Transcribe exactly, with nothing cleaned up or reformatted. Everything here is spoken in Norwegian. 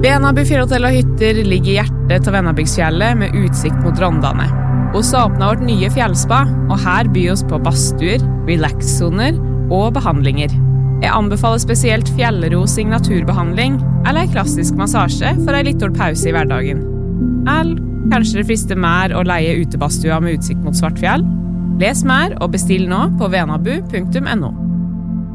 Venabu fjellhotell og hytter ligger i hjertet av Venabygdsfjellet med utsikt mot Rondane. Oss har åpnet vårt nye fjellspa, og her byr oss på badstuer, relax-zoner og behandlinger. Jeg anbefaler spesielt fjellro signaturbehandling eller en klassisk massasje for en litt dårlig pause i hverdagen. Eller kanskje det frister mer å leie utebastua med utsikt mot Svartfjell? Les mer og bestill nå på venabu punktum no.